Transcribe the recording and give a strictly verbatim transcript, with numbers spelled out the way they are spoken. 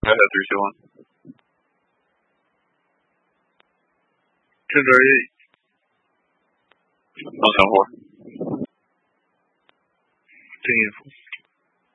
I had three, two, one. Trigger eight. One, seven, four. Ten,